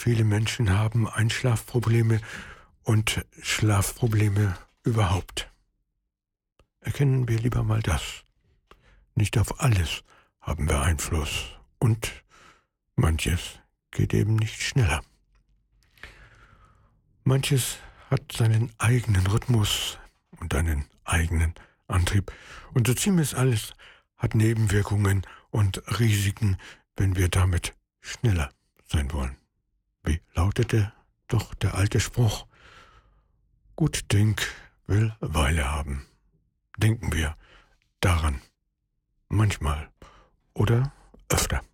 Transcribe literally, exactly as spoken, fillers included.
Viele Menschen haben Einschlafprobleme und Schlafprobleme überhaupt. Erkennen wir lieber mal das. Nicht auf alles haben wir Einfluss und manches geht eben nicht schneller. Manches hat seinen eigenen Rhythmus und einen eigenen Antrieb. Und so ziemlich alles hat Nebenwirkungen und Risiken, wenn wir damit schneller sein wollen. Wie lautete doch der alte Spruch? Gut Denk will Weile haben. Denken wir daran. Manchmal oder öfter.